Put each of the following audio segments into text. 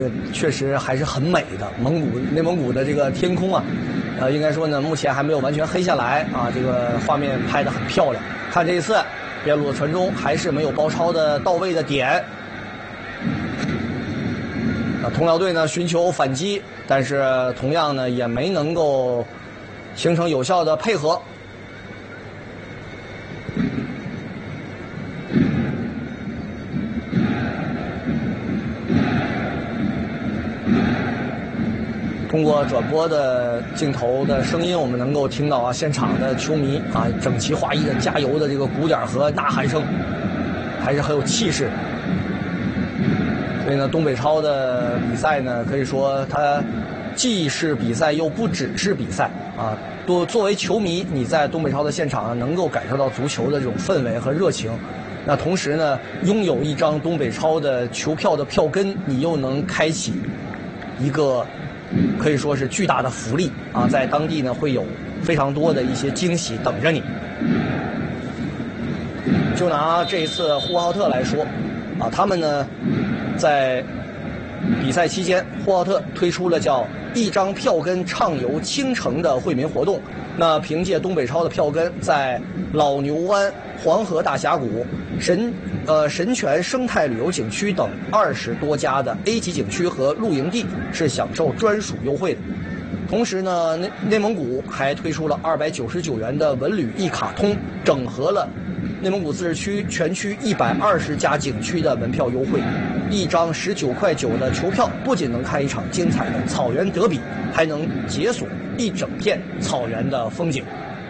确实还是很美的，内蒙古的这个天空啊，应该说呢，目前还没有完全黑下来啊，这个画面拍得很漂亮。看这一次边路的传中还是没有包抄的到位的点。通辽队呢寻求反击，但是同样呢也没能够形成有效的配合。通过转播的镜头的声音，我们能够听到啊，现场的球迷啊，整齐划一的加油的这个鼓点和呐喊声，还是很有气势。所以呢，东北超的比赛呢，可以说它既是比赛，又不只是比赛啊。作为球迷，你在东北超的现场能够感受到足球的这种氛围和热情。那同时呢，拥有一张东北超的球票的票根，你又能开启一个可以说是巨大的福利啊，在当地呢会有非常多的一些惊喜等着你。就拿这一次呼和浩特来说啊，他们呢在比赛期间，呼和浩特推出了叫一张票根畅游青城的惠民活动。那凭借东北超的票根，在老牛湾、黄河大峡谷、神泉生态旅游景区等20多家的 A 级景区和露营地是享受专属优惠的。同时呢，内蒙古还推出了299元的文旅一卡通，整合了内蒙古自治区全区120家景区的门票优惠。一张19.9块的球票，不仅能看一场精彩的草原德比，还能解锁一整片草原的风景。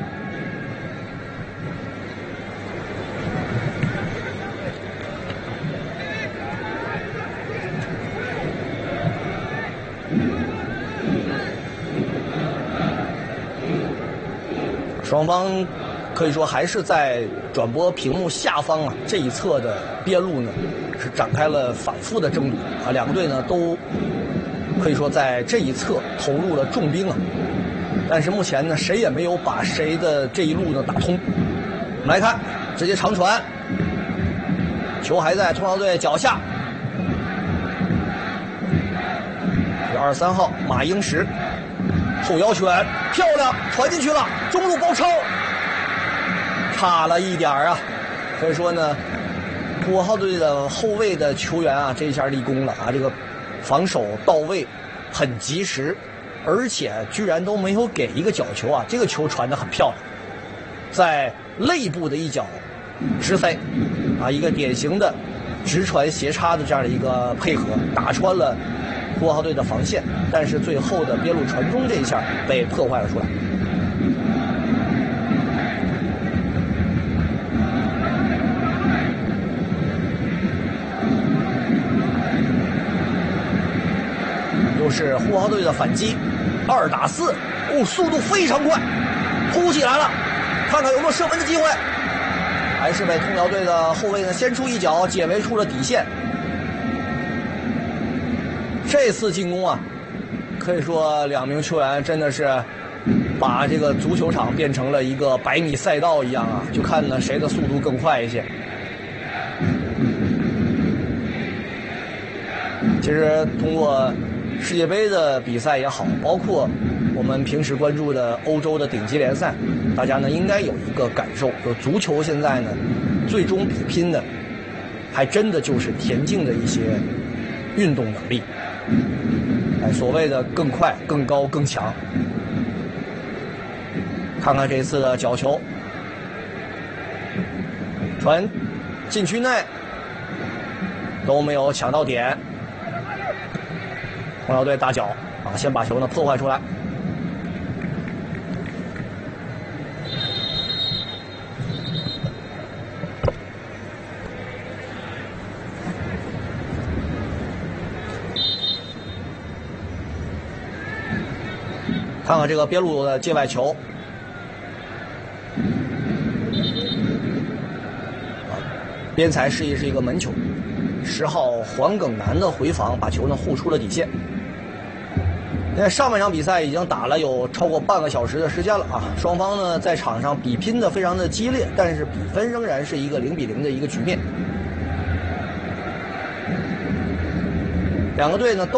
双方可以说还是在转播屏幕下方啊这一侧的边路呢，是展开了反复的争夺啊。两个队呢都可以说在这一侧投入了重兵啊，但是目前呢谁也没有把谁的这一路呢打通。我们来看，直接长传，球还在通辽队脚下，是23号马英石。后腰拳漂亮，传进去了，中路包抄，差了一点啊。所以说呢，呼和浩特队的后卫的球员啊，这一下立功了啊！这个防守到位，很及时，而且居然都没有给一个角球啊！这个球传得很漂亮，在肋部的一脚直塞啊，一个典型的直传斜插的这样的一个配合，打穿了呼和浩特队的防线，但是最后的边路传中这一下被破坏了出来。又是呼和浩特队的反击，2打4，速度非常快，扑起来了，看看有没有射门的机会，还是被通辽队的后卫呢先出一脚解围出了底线。这次进攻啊，可以说两名球员真的是把这个足球场变成了一个100米赛道一样啊，就看呢谁的速度更快一些。其实通过世界杯的比赛也好，包括我们平时关注的欧洲的顶级联赛，大家呢应该有一个感受，就足球现在呢最终比拼的还真的就是田径的一些运动能力。所谓的更快、更高、更强。看看这次的角球，传禁区内都没有抢到点。通辽队大脚啊，先把球呢破坏出来。看看这个边路的界外球，边裁示意是一个门球。10号黄耿南的回防把球呢护出了底线。因为上半场比赛已经打了有超过半个小时的时间了啊，双方呢在场上比拼的非常的激烈，但是比分仍然是一个0比0的一个局面。两个队呢都